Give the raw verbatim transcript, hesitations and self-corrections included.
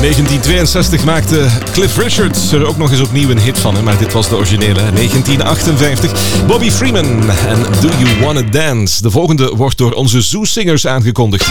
negentien tweeënzestig maakte Cliff Richard er ook nog eens opnieuw een hit van, hè? Maar dit was de originele. negentien achtenvijftig. Bobby Freeman en Do You Wanna Dance. De volgende wordt door onze Zoo Singers aangekondigd.